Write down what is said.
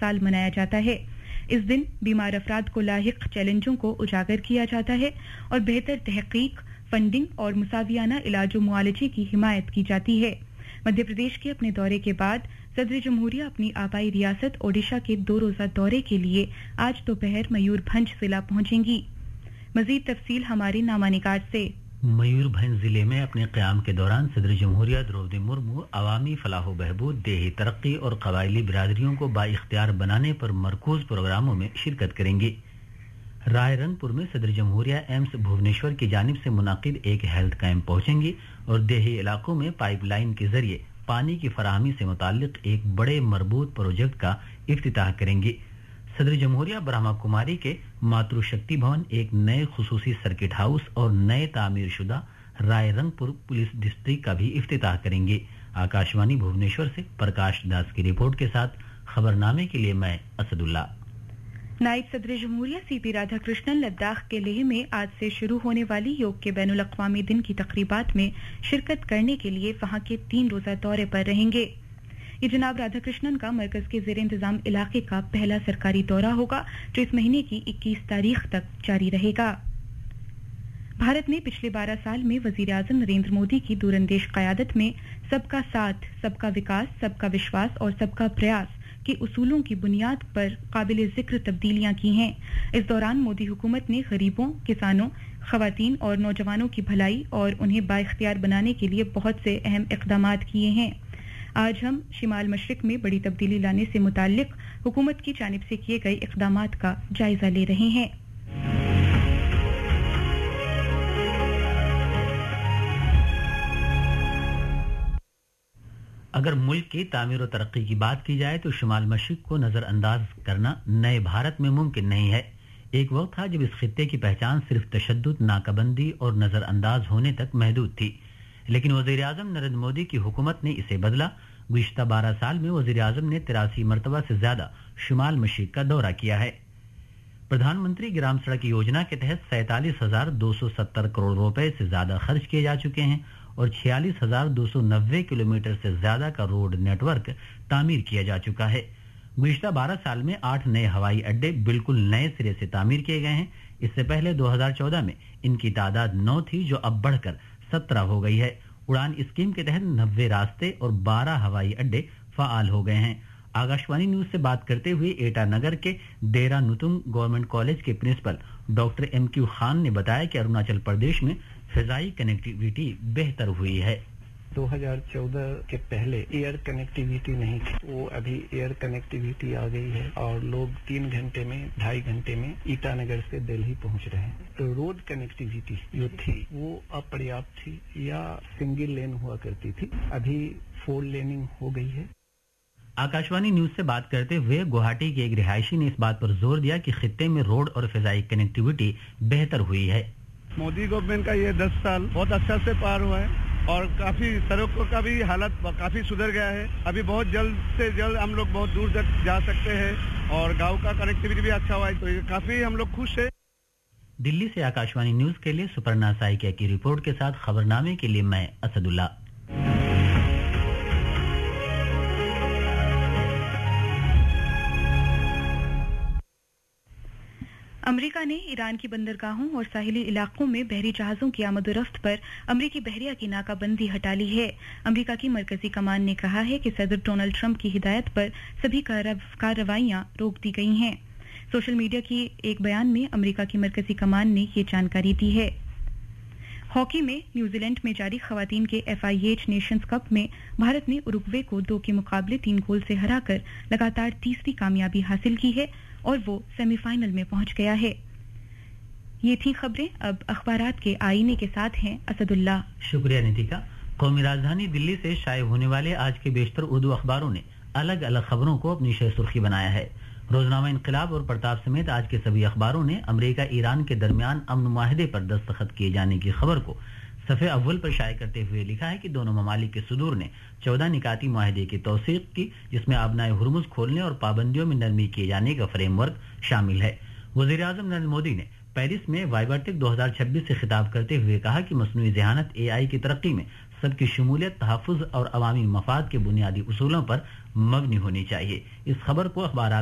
साल मनाया जाता है। इस दिन बीमार अफराद को लाहिक चैलेंजों को उजागर किया जाता है और बेहतर तहकीक, फंडिंग और मुसावियाना इलाज व मुआलजे की हिमायत की जाती है। मध्य प्रदेश के अपने दौरे के बाद सदर जमहूरिया अपनी आबाई रियासत ओडिशा के 2 रोजा दौरे के लिए आज दोपहर मयूरभंज जिला पहुंचेंगी। मजीद तफसील हमारे नामानिगार से। मयूरभंज जिले में अपने क़याम के दौरान सदर जमहूरिया द्रौपदी मुर्मू अवामी फलाह बहबूद, देही तरक्की और कबायली बिरादरियों को बाइख्तियार बनाने पर मरकूज प्रोग्रामों में शिरकत करेंगे। रायरंगपुर में सदर जमहूरिया एम्स भुवनेश्वर की जानिब से मुनाकिद एक हेल्थ कैंप पहुंचेंगी और देही इलाकों में पाइपलाइन के जरिए पानी की फराहमी से मुताल्लिक एक बड़े मरबूत प्रोजेक्ट का इफ्तिताह करेंगी। सदर जमहूरिया ब्रह्मा कुमारी के मातृशक्ति भवन, एक नए खुसूसी सर्किट हाउस और नए तामीर शुदा रायरंगपुर पुलिस डिस्ट्रिक्ट का भी इफ्तिताह करेंगे। आकाशवाणी भुवनेश्वर से प्रकाश दास की रिपोर्ट के साथ खबरनामे के लिए मैं असदुल्ला। नायब सदर जमहूरिया सीपी राधाकृष्णन लद्दाख के लेह में आज से शुरू होने वाली योग के बैनुल अक़वामी दिन की तक़रीबात में शिरकत करने के लिए वहां के 3 रोजा दौरे पर रहेंगे। ये जनाब राधाकृष्णन का मरकज के ज़ेर इंतजाम इलाके का पहला सरकारी दौरा होगा जो इस महीने की 21 तारीख तक जारी रहेगा। भारत ने पिछले 12 साल में वज़ीर आज़म नरेंद्र मोदी की दूरंदेश क़यादत में सबका साथ, सबका विकास, सबका विश्वास और सबका प्रयास के उसूलों की बुनियाद पर काबिल ज़िक्र तब्दीलियां की हैं। इस दौरान मोदी हुकूमत ने गरीबों, किसानों, ख़वातीन और नौजवानों की भलाई और उन्हें बाइख्तियार बनाने के लिए बहुत से अहम इक़दामात किए हैं। आज हम शिमाल मशरिक में बड़ी तब्दीली लाने से मुताल्लिक हुकूमत की जानिब से किए गए इक़दामात का जायजा ले रहे हैं। अगर मुल्क की तामीर और तरक्की की बात की जाए तो शुमाल मशरिक को नजरअंदाज करना नए भारत में मुमकिन नहीं है। एक वक्त था जब इस खित्ते की पहचान सिर्फ तशद्दुद, नाकाबंदी और नजरअंदाज होने तक महदूद थी, लेकिन वज़ीर आज़म नरेंद्र मोदी की हुकूमत ने इसे बदला। गुज़िश्ता 12 साल में वज़ीर आज़म ने 83 मरतबा से ज्यादा शुमाल मशरिक का दौरा किया है। प्रधानमंत्री ग्राम सड़क योजना के तहत 47,270 करोड़ रुपए से ज्यादा खर्च किए जा चुके हैं और 46,290 किलोमीटर से ज्यादा का रोड नेटवर्क तामीर किया जा चुका है। गुज़िश्ता 12 साल में 8 नए हवाई अड्डे बिल्कुल नए सिरे से तामीर किए गए हैं। इससे पहले 2014 में इनकी तादाद 9 थी जो अब बढ़कर 17 हो गई है। उड़ान स्कीम के तहत 90 रास्ते और 12 हवाई अड्डे फ़ाल हो गए हैं। आकाशवाणी न्यूज से बात करते हुए एटा नगर के देरा नुतुंग गवर्नमेंट कॉलेज के प्रिंसिपल डॉक्टर MQ खान ने बताया कि अरुणाचल प्रदेश में फिजाई कनेक्टिविटी बेहतर हुई है। 2014 के पहले एयर कनेक्टिविटी नहीं थी, वो अभी एयर कनेक्टिविटी आ गई है और लोग 3 घंटे में, 2.5 घंटे में ईटानगर से दिल्ली पहुंच रहे हैं। तो रोड कनेक्टिविटी जो थी वो अपर्याप्त थी या सिंगल लेन हुआ करती थी, अभी 4 लेनिंग हो गई है। आकाशवाणी न्यूज से बात करते हुए गुवाहाटी के एक रिहायशी ने इस बात पर जोर दिया कि खित्ते में रोड और फिजाई कनेक्टिविटी बेहतर हुई है। मोदी गवर्नमेंट का ये 10 साल बहुत अच्छा से पार हुआ है और काफी सड़कों का भी हालत काफी सुधर गया है। अभी बहुत जल्द से जल्द हम लोग बहुत दूर तक जा सकते हैं और गांव का कनेक्टिविटी भी अच्छा हुआ है, तो ये काफी हम लोग खुश है। दिल्ली से आकाशवाणी न्यूज के लिए सुपर्णा साइकिया की रिपोर्ट के साथ खबरनामे के लिए मैं असदुल्ला। अमेरिका ने ईरान की बंदरगाहों और साहिली इलाकों में बहरी जहाजों की आमद-ओ-रफ्त पर अमेरिकी बहरिया की नाकाबंदी हटा ली है। अमेरिका की मरकजी कमान ने कहा है कि सदर डोनाल्ड ट्रंप की हिदायत पर सभी कार्रवाइयां रोक दी गई हैं। सोशल मीडिया की एक बयान में अमेरिका की मरकजी कमान ने ये जानकारी दी है। हॉकी में न्यूजीलैंड में जारी खवातीन के FIH नेशंस कप में भारत ने उरुग्वे को 2 के मुकाबले 3 गोल से हराकर लगातार तीसरी कामयाबी हासिल की है और वो सेमीफाइनल में पहुंच गया है। ये थी खबरें। अब अखबारात के आईने के साथ हैं असदुल्ला। शुक्रिया नितिका। कौमी राजधानी दिल्ली से शाये होने वाले आज के बेशतर उर्दू अखबारों ने अलग अलग खबरों को अपनी शह सुर्खी बनाया है। रोजनामा इनकलाब और प्रताप समेत आज के सभी अखबारों ने अमेरिका ईरान के दरमियान अमन मुआहदे पर दस्तखत किए जाने की खबर को सफ़े अव्वल पर शाये करते हुए लिखा है कि दोनों ममालिक के सदूर ने 14 निकाती मुआहदे की तौसीक की, जिसमें आबनाए हुर्मुज़ खोलने और पाबंदियों में नरमी किए जाने का फ्रेमवर्क शामिल है। वज़ीर आज़म नरेंद्र मोदी ने पेरिस में वाइबाटेक 2026 से खिताब करते हुए कहा कि मसनूई ज़हानत AI की तरक्की में सबकी शमूलियत, तहफ़्फ़ुज़ और अवामी मफाद के बुनियादी उसूलों पर मबनी होनी चाहिए। इस खबर को अखबार